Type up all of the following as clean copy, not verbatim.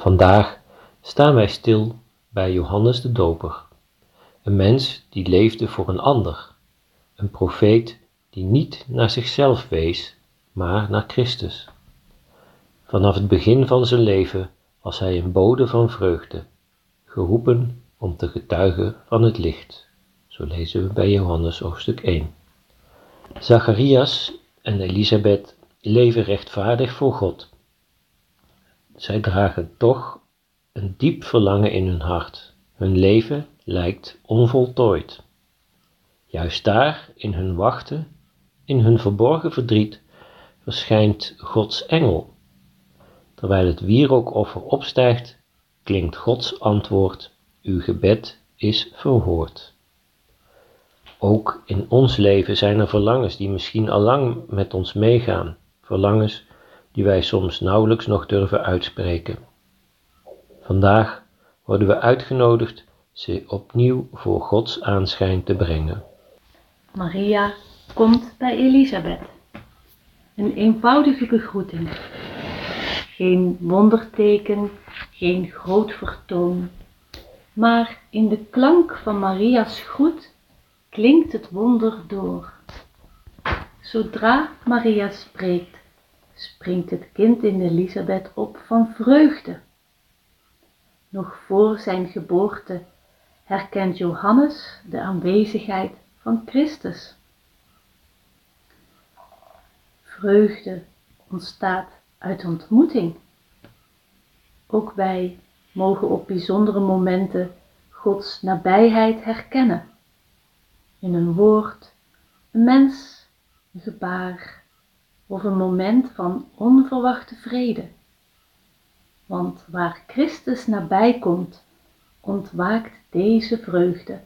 Vandaag staan wij stil bij Johannes de Doper, een mens die leefde voor een ander, een profeet die niet naar zichzelf wees, maar naar Christus. Vanaf het begin van zijn leven was hij een bode van vreugde, geroepen om te getuigen van het licht. Zo lezen we bij Johannes hoofdstuk 1. Zacharias en Elisabeth leven rechtvaardig voor God. Zij dragen toch een diep verlangen in hun hart. Hun leven lijkt onvoltooid. Juist daar, in hun wachten, in hun verborgen verdriet, verschijnt Gods engel. Terwijl het wierookoffer opstijgt, klinkt Gods antwoord: uw gebed is verhoord. Ook in ons leven zijn er verlangens die misschien allang met ons meegaan, verlangens die wij soms nauwelijks nog durven uitspreken. Vandaag worden we uitgenodigd ze opnieuw voor Gods aanschijn te brengen. Maria komt bij Elisabeth. Een eenvoudige begroeting. Geen wonderteken, geen groot vertoon. Maar in de klank van Maria's groet klinkt het wonder door. Zodra Maria spreekt, springt het kind in Elisabeth op van vreugde. Nog voor zijn geboorte herkent Johannes de aanwezigheid van Christus. Vreugde ontstaat uit ontmoeting. Ook wij mogen op bijzondere momenten Gods nabijheid herkennen. In een woord, een mens, een gebaar of een moment van onverwachte vrede. Want waar Christus nabij komt, ontwaakt deze vreugde.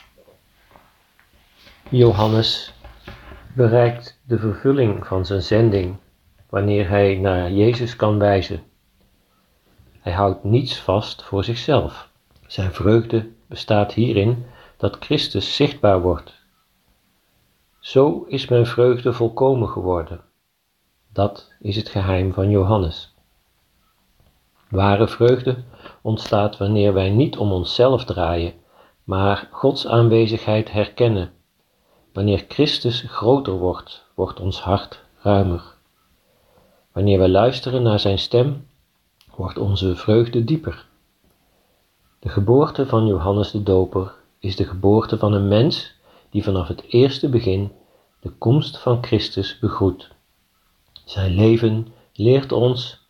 Johannes bereikt de vervulling van zijn zending wanneer hij naar Jezus kan wijzen. Hij houdt niets vast voor zichzelf. Zijn vreugde bestaat hierin dat Christus zichtbaar wordt. Zo is mijn vreugde volkomen geworden. Dat is het geheim van Johannes. Ware vreugde ontstaat wanneer wij niet om onszelf draaien, maar Gods aanwezigheid herkennen. Wanneer Christus groter wordt, wordt ons hart ruimer. Wanneer wij luisteren naar zijn stem, wordt onze vreugde dieper. De geboorte van Johannes de Doper is de geboorte van een mens die vanaf het eerste begin de komst van Christus begroet. Zijn leven leert ons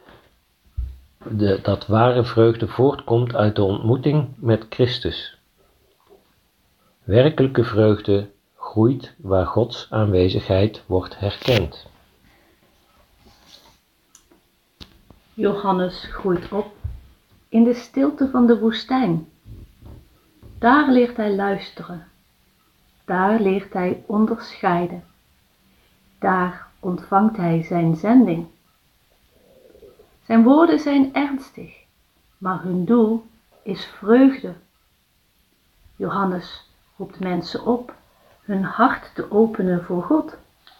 dat ware vreugde voortkomt uit de ontmoeting met Christus. Werkelijke vreugde groeit waar Gods aanwezigheid wordt herkend. Johannes groeit op in de stilte van de woestijn. Daar leert hij luisteren. Daar leert hij onderscheiden. Daar ontvangt hij zijn zending. Zijn woorden zijn ernstig, maar hun doel is vreugde. Johannes roept mensen op hun hart te openen voor God.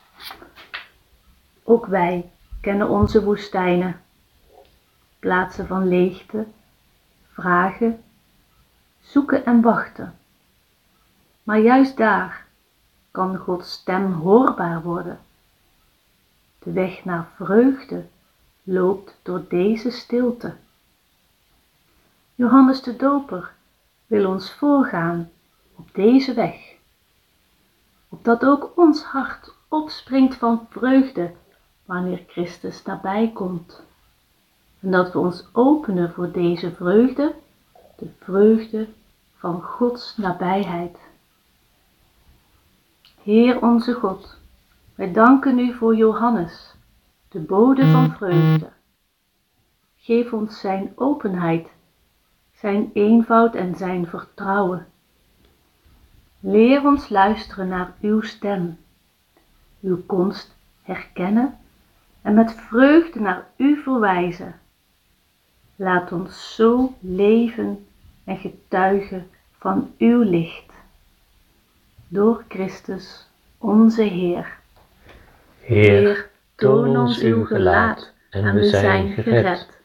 Ook wij kennen onze woestijnen, plaatsen van leegte, vragen, zoeken en wachten. Maar juist daar kan Gods stem hoorbaar worden. De weg naar vreugde loopt door deze stilte. Johannes de Doper wil ons voorgaan op deze weg, opdat ook ons hart opspringt van vreugde wanneer Christus nabij komt. En dat we ons openen voor deze vreugde, de vreugde van Gods nabijheid. Heer onze God, wij danken u voor Johannes, de bode van vreugde. Geef ons zijn openheid, zijn eenvoud en zijn vertrouwen. Leer ons luisteren naar uw stem, uw komst herkennen en met vreugde naar u verwijzen. Laat ons zo leven en getuigen van uw licht. Door Christus, onze Heer. Heer, toon ons uw gelaat en we zijn gered.